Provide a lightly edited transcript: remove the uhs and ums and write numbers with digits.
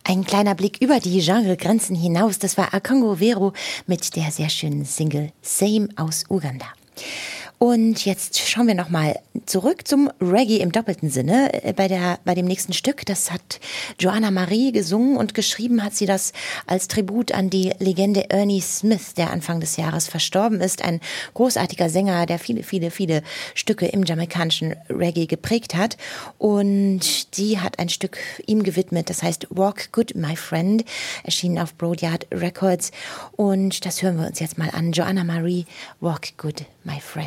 Ein kleiner Blick über die Genregrenzen hinaus, das war Akongo Vero mit der sehr schönen Single Same aus Uganda. Und jetzt schauen wir nochmal zurück zum Reggae im doppelten Sinne bei dem nächsten Stück. Das hat Joanna Marie gesungen und geschrieben hat sie das als Tribut an die Legende Ernie Smith, der Anfang des Jahres verstorben ist. Ein großartiger Sänger, der viele, viele, viele Stücke im jamaikanischen Reggae geprägt hat. Und sie hat ein Stück ihm gewidmet, das heißt Walk Good, My Friend, erschienen auf Broadyard Records. Und das hören wir uns jetzt mal an. Joanna Marie, Walk Good, My Friend.